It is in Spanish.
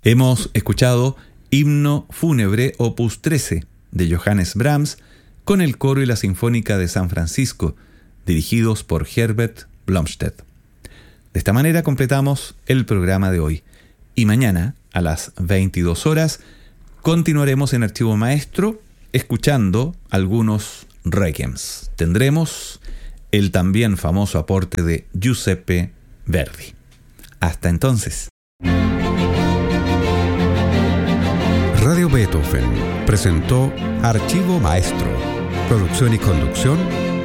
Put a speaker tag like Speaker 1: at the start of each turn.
Speaker 1: Hemos escuchado Himno Fúnebre Opus 13 de Johannes Brahms con el coro y la Sinfónica de San Francisco, dirigidos por Herbert Blomstedt. De esta manera completamos el programa de hoy. Y mañana, a las 22 horas, continuaremos en Archivo Maestro escuchando algunos requiems. Tendremos el también famoso aporte de Giuseppe Verdi. Hasta entonces.
Speaker 2: Radio Beethoven presentó Archivo Maestro. Producción y conducción